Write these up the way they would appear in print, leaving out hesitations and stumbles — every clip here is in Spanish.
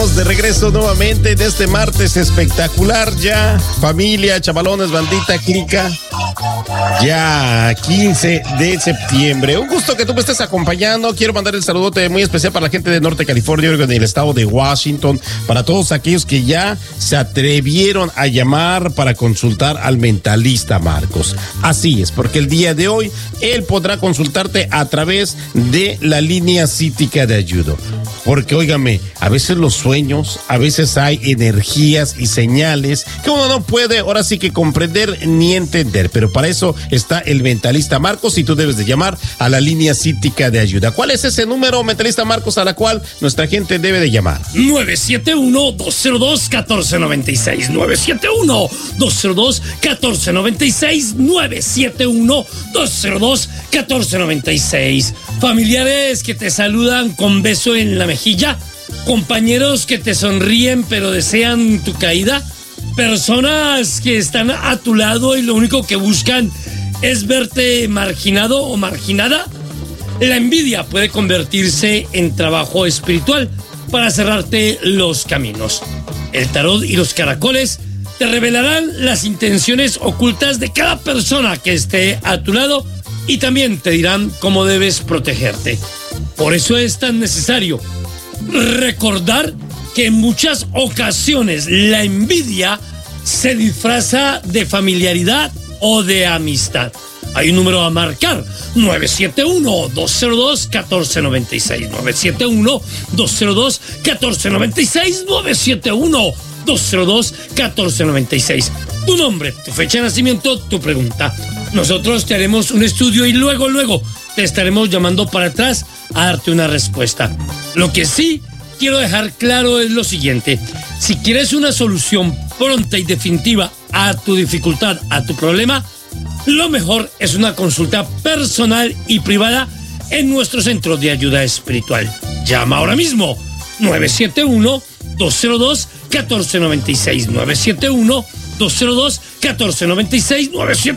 estamos de regreso nuevamente en este martes espectacular ya. Familia, chavalones, bandita, clica. Ya 15 de septiembre. Un gusto que tú me estés acompañando. Quiero mandar el saludote muy especial para la gente de Norte California, Oregon y el estado de Washington. Para todos aquellos que ya se atrevieron a llamar para consultar al mentalista Marcos. Así es, porque el día de hoy él podrá consultarte a través de la línea cítica de ayuda. Porque, óigame, a veces los sueños, a veces hay energías y señales que uno no puede ahora sí que comprender ni entender. Pero para eso está el mentalista Marcos y tú debes de llamar a la línea cítica de ayuda. ¿Cuál es ese número, mentalista Marcos, a la cual nuestra gente debe de llamar? 971-202-1496. 971-202-1496. 971-202-1496. Familiares que te saludan con beso en la mejilla, compañeros que te sonríen pero desean tu caída, personas que están a tu lado y lo único que buscan es verte marginado o marginada. La envidia puede convertirse en trabajo espiritual para cerrarte los caminos. El tarot y los caracoles te revelarán las intenciones ocultas de cada persona que esté a tu lado y también te dirán cómo debes protegerte. Por eso es tan necesario recordar que en muchas ocasiones la envidia se disfraza de familiaridad o de amistad. Hay un número a marcar, 971-202-1496, 971-202-1496, 971-202-1496. Tu nombre, tu fecha de nacimiento, tu pregunta. Nosotros te haremos un estudio y luego te estaremos llamando para atrás a darte una respuesta. Lo que sí quiero dejar claro es lo siguiente: si quieres una solución pronta y definitiva a tu dificultad, a tu problema, lo mejor es una consulta personal y privada en nuestro centro de ayuda espiritual. Llama ahora mismo, 971-202-1496, 971-202-1496,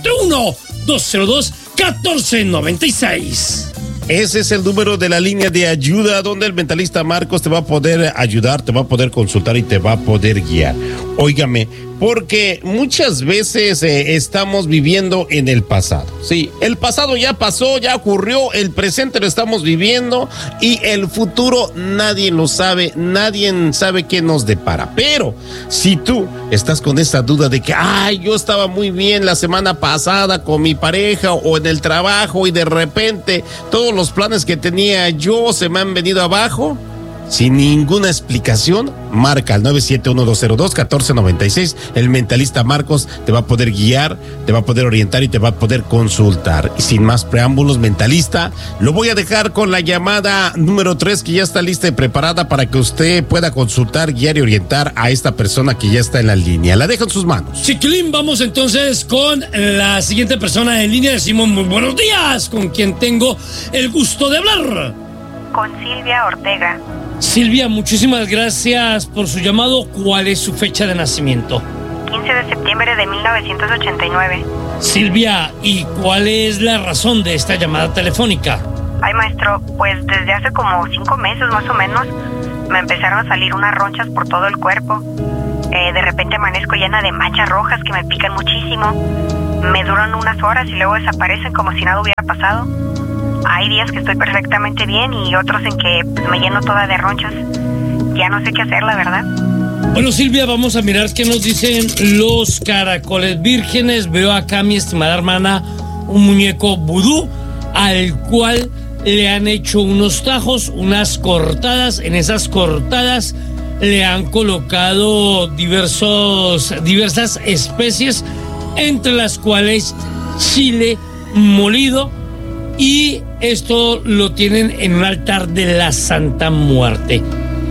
971-202-1496. Ese es el número de la línea de ayuda donde el mentalista Marcos te va a poder ayudar, te va a poder consultar y te va a poder guiar. Óigame, porque muchas veces estamos viviendo en el pasado. Sí, el pasado ya pasó, ya ocurrió, el presente lo estamos viviendo y el futuro nadie lo sabe, nadie sabe qué nos depara. Pero si tú estás con esa duda de que, yo estaba muy bien la semana pasada con mi pareja o en el trabajo y de repente todos los planes que tenía yo se me han venido abajo, sin ninguna explicación, marca al 971-202-1496. El mentalista Marcos te va a poder guiar, te va a poder orientar y te va a poder consultar. Y sin más preámbulos, mentalista, lo voy a dejar con la llamada número 3 que ya está lista y preparada para que usted pueda consultar, guiar y orientar a esta persona que ya está en la línea. La dejo en sus manos. Chiquilín, vamos entonces con la siguiente persona en línea. Decimos muy buenos días, con quien tengo el gusto de hablar. Con Silvia Ortega. Silvia, muchísimas gracias por su llamado. ¿Cuál es su fecha de nacimiento? 15 de septiembre de 1989. Silvia, ¿y cuál es la razón de esta llamada telefónica? Ay, maestro, pues desde hace como 5 meses más o menos me empezaron a salir unas ronchas por todo el cuerpo. De repente amanezco llena de manchas rojas que me pican muchísimo. Me duran unas horas y luego desaparecen como si nada hubiera pasado. Hay días que estoy perfectamente bien y otros en que me lleno toda de ronchas. Ya no sé qué hacer, la verdad. Bueno, Silvia, vamos a mirar qué nos dicen los caracoles vírgenes. Veo acá, mi estimada hermana, un muñeco vudú al cual le han hecho unos tajos, unas cortadas. En esas cortadas le han colocado diversas especies, entre las cuales chile molido, y esto lo tienen en un altar de la Santa Muerte.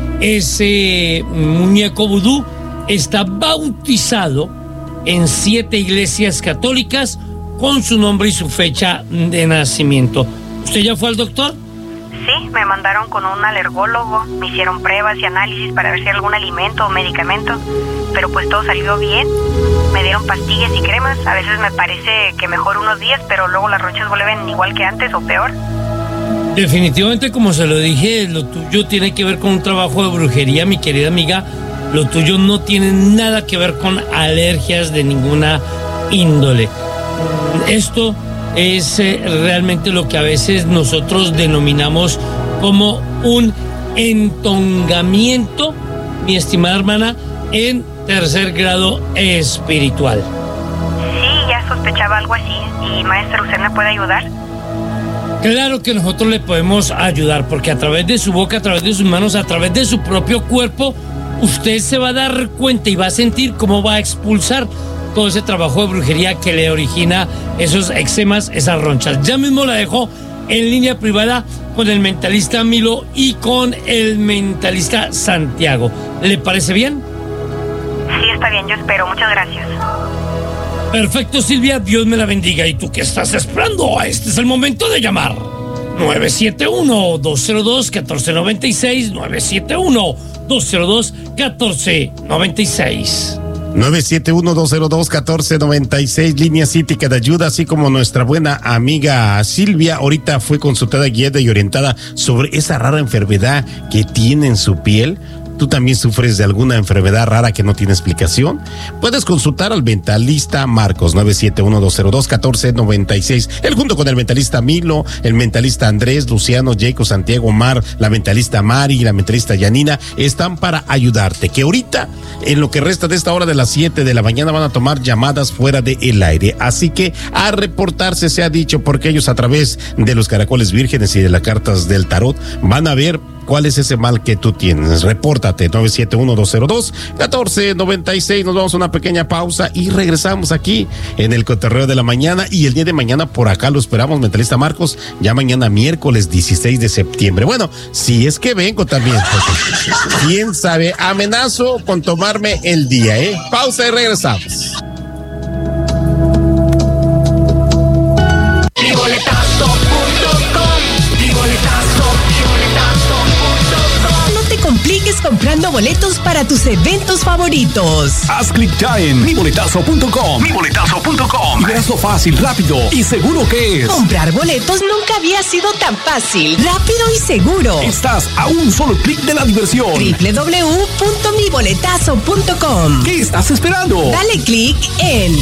Ese muñeco vudú está bautizado en 7 iglesias católicas con su nombre y su fecha de nacimiento. ¿Usted ya fue al doctor? Sí, me mandaron con un alergólogo, me hicieron pruebas y análisis para ver si hay algún alimento o medicamento, pero pues todo salió bien. Me dieron pastillas y cremas, a veces me parece que mejor unos días, pero luego las ronchas vuelven igual que antes o peor. Definitivamente, como se lo dije, lo tuyo tiene que ver con un trabajo de brujería, mi querida amiga. Lo tuyo no tiene nada que ver con alergias de ninguna índole. Esto es realmente lo que a veces nosotros denominamos como un entongamiento, mi estimada hermana, en tercer grado espiritual. Sí, ya sospechaba algo así. Y maestra, ¿usted me puede ayudar? Claro que nosotros le podemos ayudar, porque a través de su boca, a través de sus manos, a través de su propio cuerpo, usted se va a dar cuenta y va a sentir cómo va a expulsar todo ese trabajo de brujería que le origina esos eczemas, esas ronchas. Ya mismo la dejo en línea privada con el mentalista Milo y con el mentalista Santiago. ¿Le parece bien? Sí, está bien, yo espero. Muchas gracias. Perfecto, Silvia, Dios me la bendiga. ¿Y tú qué estás esperando? Este es el momento de llamar. 971-202-1496, 971-202-1496. 971-202-1496, línea cítica de ayuda, así como nuestra buena amiga Silvia ahorita fue consultada, guiada y orientada sobre esa rara enfermedad que tiene en su piel. ¿Tú también sufres de alguna enfermedad rara que no tiene explicación? Puedes consultar al mentalista Marcos, 971-202-1496. Él junto con el mentalista Milo, el mentalista Andrés, Luciano, Jacob, Santiago, Omar, la mentalista Mari y la mentalista Yanina están para ayudarte. Que ahorita, en lo que resta de esta hora de las 7 de la mañana, van a tomar llamadas fuera del aire. Así que a reportarse se ha dicho, porque ellos a través de los caracoles vírgenes y de las cartas del tarot van a ver cuál es ese mal que tú tienes. Repórtate, 971-202-1496. Nos vamos a una pequeña pausa y regresamos aquí en el cotorreo de la mañana. Y el día de mañana por acá lo esperamos, mentalista Marcos, ya mañana miércoles 16 de septiembre. Bueno, si es que vengo también. Quién sabe, amenazo con tomarme el día, Pausa y regresamos. Comprando boletos para tus eventos favoritos. Haz clic ya en miboletazo.com. miboletazo.com. Y verás lo fácil, rápido y seguro que es. Comprar boletos nunca había sido tan fácil, rápido y seguro. Estás a un solo clic de la diversión. www.miboletazo.com. ¿Qué estás esperando? Dale clic en